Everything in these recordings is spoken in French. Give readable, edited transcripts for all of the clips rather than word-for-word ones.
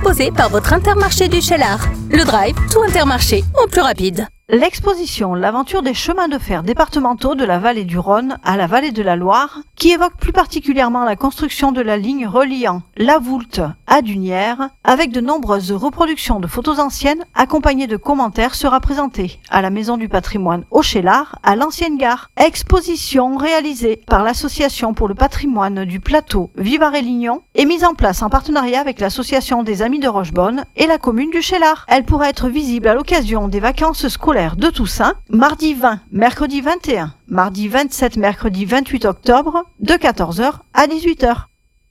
proposé par votre Intermarché du Cheylard. Le Drive, tout Intermarché, en plus rapide. L'exposition L'aventure des chemins de fer départementaux de la vallée du Rhône à la vallée de la Loire, qui évoque plus particulièrement la construction de la ligne reliant La Voulte à Dunières, avec de nombreuses reproductions de photos anciennes accompagnées de commentaires, sera présentée à la Maison du Patrimoine au Cheylard, à l'ancienne gare. Exposition réalisée par l'Association pour le patrimoine du plateau Vivarais-Lignon et mise en place en partenariat avec l'Association des Amis de Rochebonne et la commune du Cheylard. Elle pourra être visible à l'occasion des vacances scolaires de Toussaint, mardi 20, mercredi 21, mardi 27, mercredi 28 octobre, de 14h à 18h.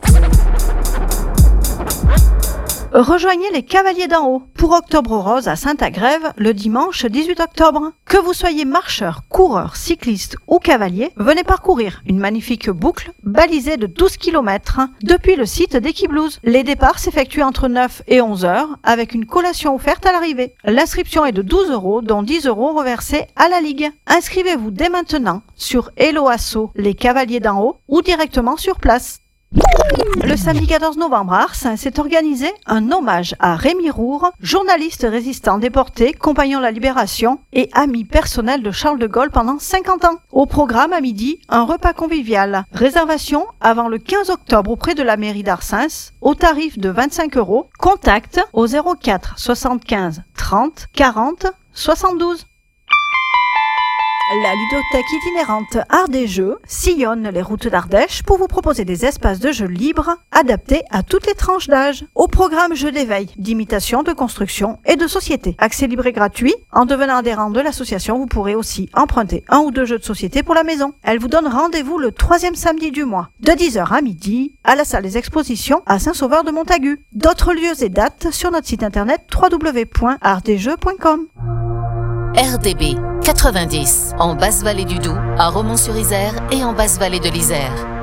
Rejoignez les Cavaliers d'en haut pour Octobre Rose à Saint-Agrève le dimanche 18 octobre. Que vous soyez marcheur, coureur, cycliste ou cavalier, venez parcourir une magnifique boucle balisée de 12 km depuis le site d'Equiblouse. Les départs s'effectuent entre 9 et 11 heures avec une collation offerte à l'arrivée. L'inscription est de 12 €, dont 10 € reversés à la Ligue. Inscrivez-vous dès maintenant sur Hello Asso les Cavaliers d'en haut ou directement sur place. Le samedi 14 novembre à Ars s'est organisé un hommage à Rémi Roure, journaliste résistant déporté, compagnon de la Libération et ami personnel de Charles de Gaulle pendant 50 ans. Au programme à midi, un repas convivial. Réservation avant le 15 octobre auprès de la mairie d'Arsens au tarif de 25 €. Contact au 04 75 30 40 72. La ludothèque itinérante Art des Jeux sillonne les routes d'Ardèche pour vous proposer des espaces de jeux libres adaptés à toutes les tranches d'âge. Au programme jeux d'éveil, d'imitation, de construction et de société. Accès libre et gratuit. En devenant adhérent de l'association, vous pourrez aussi emprunter 1 ou 2 jeux de société pour la maison. Elle vous donne rendez-vous le 3e samedi du mois, de 10h à midi, à la salle des expositions à Saint-Sauveur-de-Montagu. D'autres lieux et dates sur notre site internet www.artdesjeux.com. RDB 90, en Basse-Vallée du Doubs, à Romans-sur-Isère et en Basse-Vallée de l'Isère.